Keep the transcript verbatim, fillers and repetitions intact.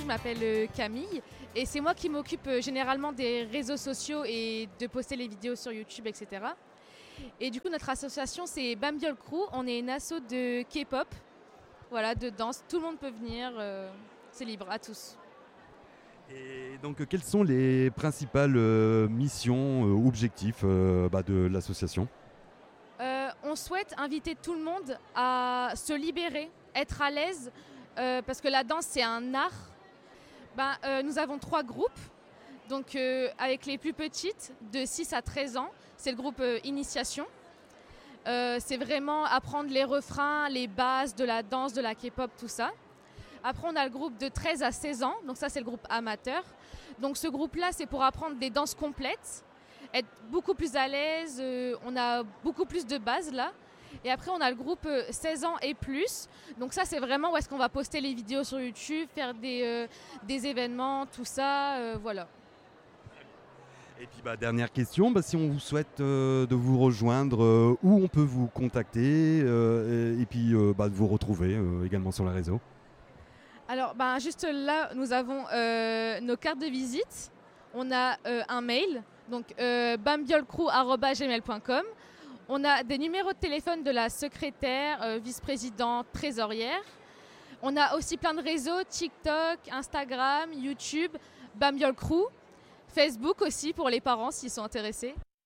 m'appelle euh, Camille et c'est moi qui m'occupe euh, généralement des réseaux sociaux et de poster les vidéos sur YouTube, et cetera. Et du coup, notre association, c'est Bambiol Crew. On est une asso de K-pop, voilà, de danse. Tout le monde peut venir, euh, c'est libre à tous. Et donc, quelles sont les principales euh, missions, euh, objectifs euh, bah, de l'association ? Euh, on souhaite inviter tout le monde à se libérer, être à l'aise, euh, parce que la danse, c'est un art. Ben, euh, nous avons trois groupes. Donc, euh, avec les plus petites, de six à treize ans, c'est le groupe euh, Initiation. Euh, c'est vraiment apprendre les refrains, les bases de la danse, de la K-pop, tout ça. Après, on a le groupe de treize à seize ans. Donc ça, c'est le groupe amateur. Donc ce groupe-là, c'est pour apprendre des danses complètes, être beaucoup plus à l'aise. Euh, on a beaucoup plus de bases là. Et après, on a le groupe euh, seize ans et plus. Donc ça, c'est vraiment où est-ce qu'on va poster les vidéos sur YouTube, faire des, euh, des événements, tout ça. Euh, voilà. Et puis, bah, dernière question, bah, si on vous souhaite euh, de vous rejoindre, euh, où on peut vous contacter euh, et, et puis euh, bah, de vous retrouver euh, également sur les réseaux ? Alors, ben, juste là, nous avons euh, nos cartes de visite. On a euh, un mail, donc euh, bambiolcrew arobase gmail point com. On a des numéros de téléphone de la secrétaire, euh, vice-présidente, trésorière. On a aussi plein de réseaux, TikTok, Instagram, YouTube, Bambiol Crew, Facebook aussi pour les parents s'ils sont intéressés.